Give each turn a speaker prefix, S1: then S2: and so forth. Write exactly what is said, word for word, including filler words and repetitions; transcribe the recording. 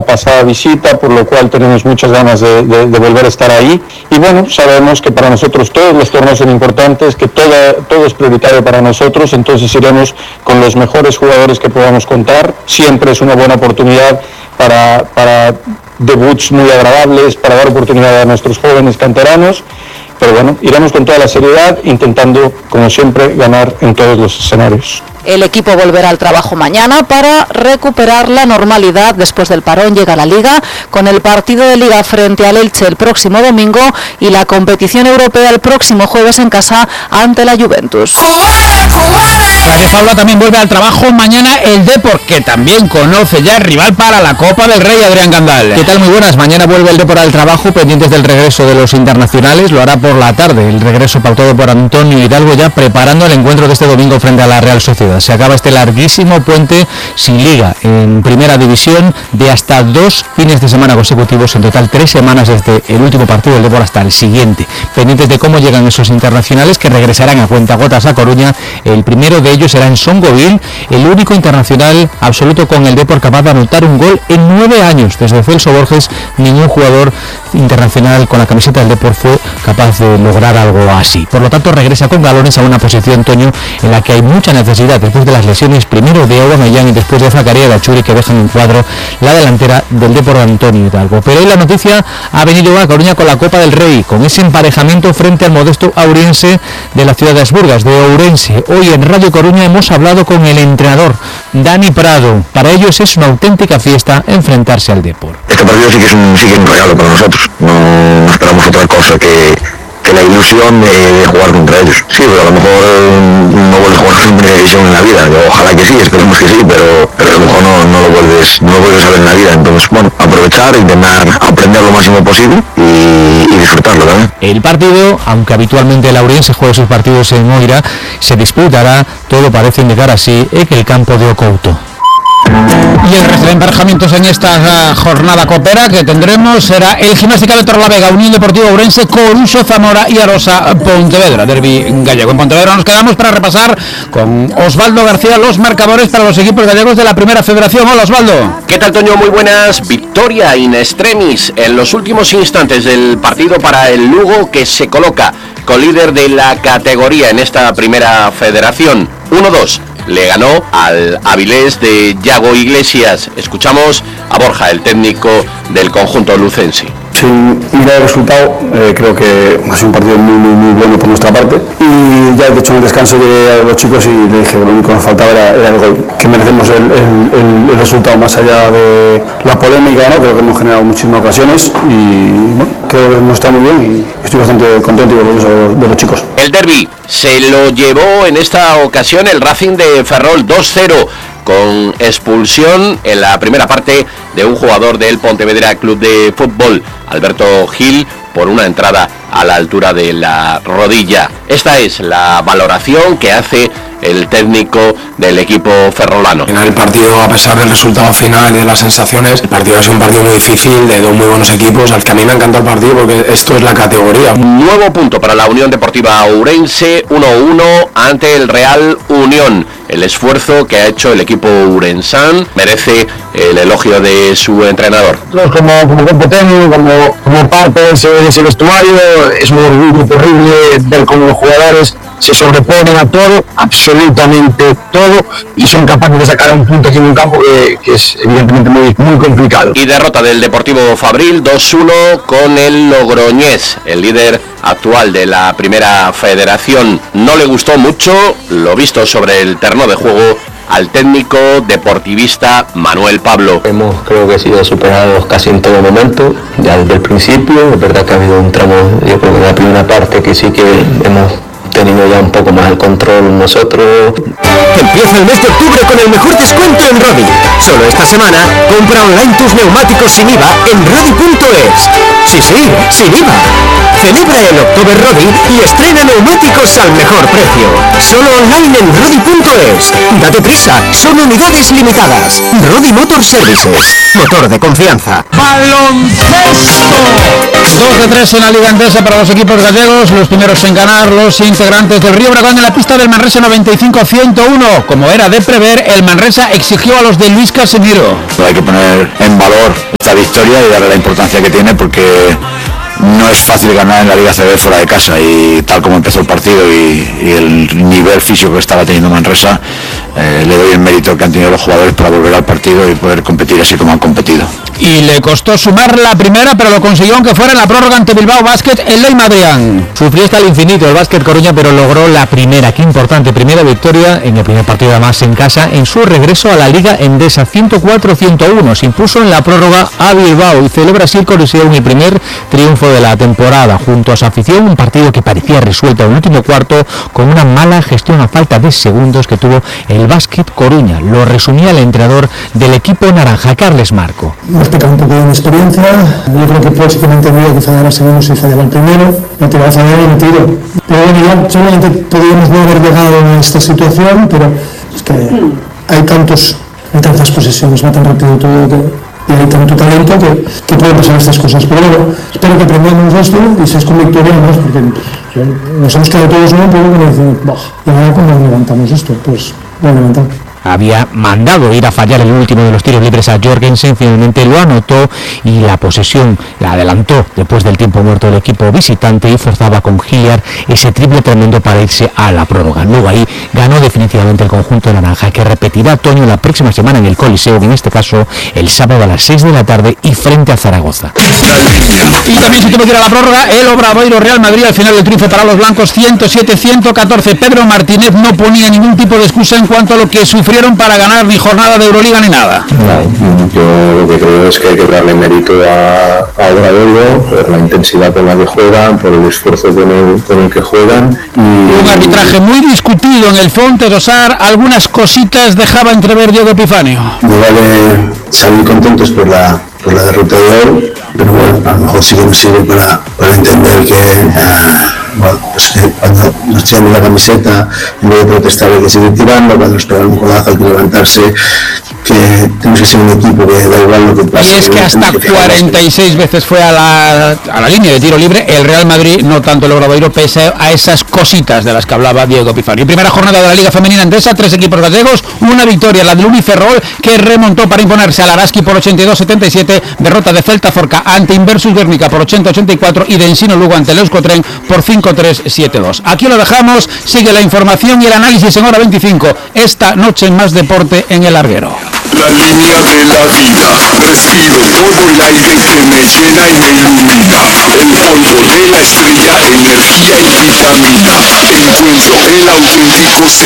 S1: pasada visita, por lo cual tenemos muchas ganas de, de, de volver a estar ahí. Y bueno, sabemos que para nosotros todos los torneos son importantes, que todo, todo es prioritario para nosotros, entonces iremos con los mejores jugadores que podamos contar. Siempre es una buena oportunidad para, para debuts muy agradables, para dar oportunidad a nuestros jóvenes canteranos. Pero bueno, iremos con toda la seriedad, intentando, como siempre, ganar en todos los escenarios.
S2: El equipo volverá al trabajo mañana para recuperar la normalidad. Después del parón llega la Liga, con el partido de Liga frente al Elche el próximo domingo y la competición europea el próximo jueves en casa ante la Juventus.
S3: Radio Faula también vuelve al trabajo mañana el Depor, que también conoce ya el rival para la Copa del Rey, Adrián Gandal.
S4: ¿Qué tal? Muy buenas. Mañana vuelve el Depor al trabajo, pendientes del regreso de los internacionales. Lo hará por la tarde, el regreso pautado por Antonio Hidalgo, ya preparando el encuentro de este domingo frente a la Real Sociedad. Se acaba este larguísimo puente sin Liga en Primera División de hasta dos fines de semana consecutivos, en total tres semanas desde el último partido del Depor hasta el siguiente. Pendientes de cómo llegan esos internacionales que regresarán a cuentagotas a Coruña. El primero de ellos será en Songoville, el único internacional absoluto con el Depor capaz de anotar un gol en nueve años. Desde Celso Borges, ningún jugador internacional con la camiseta del Depor fue capaz de lograr algo así. Por lo tanto, regresa con galones a una posición, Toño, en la que hay mucha necesidad después de las lesiones, primero de Aubameyang y después de Zakaria y Achuri, que dejan en cuadro la delantera del Depor de Antonio Hidalgo. Pero hoy la noticia ha venido a Coruña con la Copa del Rey, con ese emparejamiento frente al modesto Ourense de la ciudad de Asburgas, de Ourense. Hoy en Radio Coruña hemos hablado con el entrenador, Dani Prado. Para ellos es una auténtica fiesta enfrentarse al Depor.
S5: Este partido sí que es un, sí que es un regalo para nosotros. No, no esperamos otra cosa que... que la ilusión de, de jugar contra ellos. Sí, pero a lo mejor no vuelves a jugar en primera división en la vida. Ojalá que sí, esperemos que sí, pero, pero a lo mejor no, no lo vuelves no lo vuelves a ver en la vida. Entonces, bueno, aprovechar, intentar aprender lo máximo posible y, y disfrutarlo también.
S4: El partido, aunque habitualmente el Ourense juega sus partidos en Moira, se disputará, todo parece indicar así, en el campo de Ocouto.
S3: Y el resto de emparejamientos en esta jornada copera que tendremos será el Gimnástica de Torrelavega, Unión Deportiva Ourense, Coruso, Zamora y Arosa, Pontevedra, derbi gallego. En Pontevedra nos quedamos para repasar con Osvaldo García los marcadores para los equipos gallegos de la Primera Federación. Hola, Osvaldo.
S6: ¿Qué tal, Toño? Muy buenas. Victoria in extremis en los últimos instantes del partido para el Lugo, que se coloca colíder de la categoría en esta Primera Federación. uno dos. Le ganó al Avilés de Yago Iglesias. Escuchamos a Borja, el técnico del conjunto lucense.
S7: Sin ir al resultado, eh, creo que ha sido un partido muy, muy, muy bueno por nuestra parte. Y ya de hecho en el descanso llegué a los chicos y le dije que lo único que nos faltaba era, era el gol. Que merecemos el, el, el, el resultado más allá de la polémica, ¿no? Creo que hemos generado muchísimas ocasiones y bueno, creo que nos está muy bien y estoy bastante contento y orgulloso de, de los chicos.
S6: El derbi se lo llevó en esta ocasión el Racing de Ferrol dos cero. Con expulsión en la primera parte de un jugador del Pontevedra Club de Fútbol, Alberto Gil, por una entrada a la altura de la rodilla. Esta es la valoración que hace el técnico del equipo ferrolano.
S8: En el partido, a pesar del resultado final y de las sensaciones, el partido ha sido un partido muy difícil, de dos muy buenos equipos, al que a mí me ha encantado el partido porque esto es la categoría.
S6: Nuevo punto para la Unión Deportiva Ourense, uno uno ante el Real Unión. El esfuerzo que ha hecho el equipo urensán merece el elogio de su entrenador.
S9: Nosotros como, como cuerpo técnico, como, como parte de ese, de ese vestuario, es un orgullo terrible ver cómo los jugadores se sobreponen a todo, absolutamente todo, y son capaces de sacar un punto aquí en un campo que, que es evidentemente muy, muy complicado.
S6: Y derrota del Deportivo Fabril dos uno con el Logroñés, el líder actual de la Primera Federación. No le gustó mucho lo visto sobre el terreno de juego al técnico deportivista Manuel Pablo.
S10: Hemos, creo que, sido superados casi en todo momento, ya desde el principio. Es verdad que ha habido un tramo, yo creo que en la primera parte, que sí que hemos tenido ya un poco más el control nosotros.
S11: Empieza el mes de octubre con el mejor descuento en Rodi. Solo esta semana, compra online tus neumáticos sin I V A en Rodi punto es. Sí, sí, sin I V A. Celebra el October Rodi y estrena neumáticos al mejor precio. Solo online en Rodi punto es. Date prisa, son unidades limitadas. Rodi Motor Services, motor de confianza.
S3: ¡Baloncesto! dos de tres en la Liga Endesa para los equipos gallegos, los primeros en ganar, los integrantes del Río Bragón en la pista del Manresa noventa y cinco a ciento uno. Como era de prever, el Manresa exigió a los de Luis Casemiro.
S5: Hay que poner en valor
S12: victoria y darle la importancia que tiene, porque no es fácil ganar en la Liga A C B fuera de casa, y tal como empezó el partido y, y el nivel físico que estaba teniendo Manresa, eh, le doy el mérito que han tenido los jugadores para volver al partido y poder competir así como han competido.
S3: Y le costó sumar la primera, pero lo consiguió aunque fuera en la prórroga ante Bilbao Basket en Leima, Adrián.
S4: Sufrió hasta el infinito el Básquet Coruña, pero logró la primera, qué importante, primera victoria en el primer partido además en casa en su regreso a la Liga Endesa. ciento cuatro a ciento uno, se impuso en la prórroga a Bilbao y celebra así el Coliseum el primer triunfo de la temporada junto a su afición, un partido que parecía resuelto en el último cuarto con una mala gestión a falta de segundos que tuvo el Básquet Coruña. Lo resumía el entrenador del equipo naranja, Carles Marco.
S13: Hemos pecado un poco de inexperiencia, yo creo que prácticamente había que fallar al segundo si fallaba el primero, no te va a fallar el tiro. Pero bueno, ya solamente podríamos no haber llegado a esta situación, pero es que hay tantos, hay tantas posesiones, va tan rápido todo que... y hay tanto talento que, que pueden pasar estas cosas. Pero bueno, espero que aprendamos esto y seas con victoria, ¿no? Porque nos hemos quedado todos en un poco que nos decimos, bah, y ahora cómo levantamos esto, pues lo levantamos.
S4: Había mandado ir a fallar el último de los tiros libres a Jorgensen, finalmente lo anotó y la posesión la adelantó después del tiempo muerto del equipo visitante y forzaba con Hilliard ese triple tremendo para irse a la prórroga. Luego ahí ganó definitivamente el conjunto naranja, que repetirá Toño la próxima semana en el Coliseo, en este caso el sábado a las seis de la tarde y frente a Zaragoza.
S3: Y también se tuvo que ir a la prórroga el Obradoiro Real Madrid al final del triunfo para los blancos ciento siete a ciento catorce. Pedro Martínez no ponía ningún tipo de excusa en cuanto a lo que sufrieron para ganar ni jornada de Euroliga ni nada.
S14: No, yo lo que creo es que hay que darle mérito a, a Obradoiro por la intensidad con la que juegan, por el esfuerzo con el, con el que juegan. Y
S3: un arbitraje muy discutido en el Fonte Dosar, algunas cositas dejaba entrever Diego Epifanio.
S14: Me vale salir contentos por la por la derrota de hoy, pero bueno, a lo mejor sí que nos sirve para, para entender que uh, bueno, pues que cuando nos tiramos la camiseta, en vez de protestar hay que seguir tirando, cuando nos pegan un codazo hay que levantarse, que tenemos que ser un equipo que da igual lo que pase.
S3: Y es que hasta cuarenta y seis veces fue a la, a la línea de tiro libre el Real Madrid, no tanto el Obradoiro, pese a esas cositas de las que hablaba Diego Epifanio. Primera jornada de la Liga Femenina Endesa, tres equipos gallegos, una victoria, la del Uniferrol, que remontó para imponerse al Araski por ochenta y dos a setenta y siete, derrota de Celta Forca ante Inversus Guernica por ochenta a ochenta y cuatro y de Ensino Lugo ante el Euskotren por cinco a tres siete dos. Aquí lo dejamos, sigue la información y el análisis en hora veinticinco, esta noche en Más Deporte en El Larguero.
S15: La línea de la vida, respiro todo el aire que me llena y me ilumina, el polvo de la estrella, energía y vitamina, encuentro el auténtico